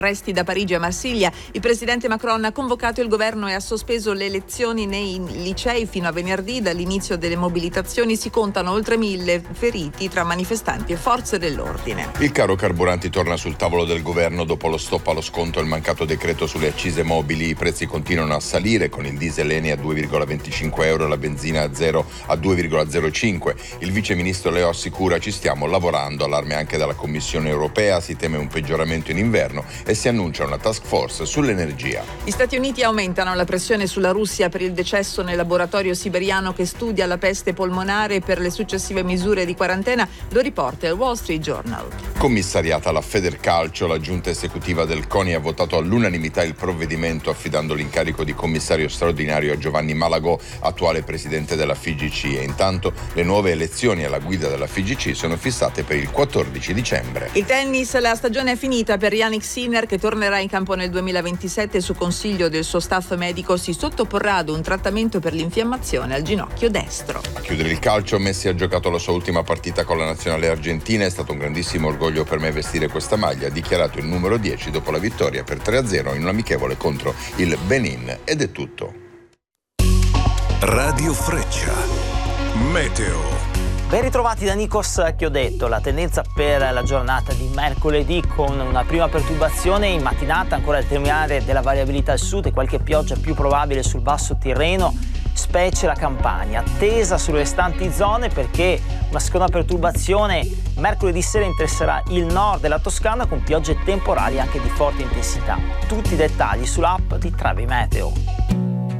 Arresti da Parigi a Marsiglia. Il presidente Macron ha convocato il governo e ha sospeso le lezioni nei licei fino a venerdì. Dall'inizio delle mobilitazioni si contano oltre 1.000 feriti tra manifestanti e forze dell'ordine. Il caro carburanti torna sul tavolo del governo dopo lo stop allo sconto e il mancato decreto sulle accise mobili. I prezzi continuano a salire, con il diesel Eni a 2,25 euro e la benzina a zero a 2,05. Il vice ministro Leo assicura: ci stiamo lavorando. Allarme anche dalla Commissione europea, si teme un peggioramento in inverno e si annuncia una task force sull'energia. Gli Stati Uniti aumentano la pressione sulla Russia per il decesso nel laboratorio siberiano che studia la peste polmonare e per le successive misure di quarantena, lo riporta il Wall Street Journal. Commissariata la Federcalcio, la giunta esecutiva del CONI ha votato all'unanimità il provvedimento affidando l'incarico di commissario straordinario a Giovanni Malagò, attuale presidente della FIGC, e intanto le nuove elezioni alla guida della FIGC sono fissate per il 14 dicembre. Il tennis, la stagione è finita per Jannik Sinner, che tornerà in campo nel 2027. Su consiglio del suo staff medico si sottoporrà ad un trattamento per l'infiammazione al ginocchio destro. A chiudere il calcio, Messi ha giocato la sua ultima partita con la nazionale argentina. È stato un grandissimo orgoglio per me vestire questa maglia, ha dichiarato il numero 10 dopo la vittoria per 3-0 in un amichevole contro il Benin. Ed è tutto. Radio Freccia Meteo. Ben ritrovati da Nikos Chiodetto. La tendenza per la giornata di mercoledì, con una prima perturbazione in mattinata, ancora il terminale della variabilità al sud e qualche pioggia più probabile sul basso Tirreno, specie la Campania. Attesa sulle restanti zone perché una seconda perturbazione mercoledì sera interesserà il nord della Toscana con piogge temporali anche di forte intensità. Tutti i dettagli sull'app di Trevi Meteo.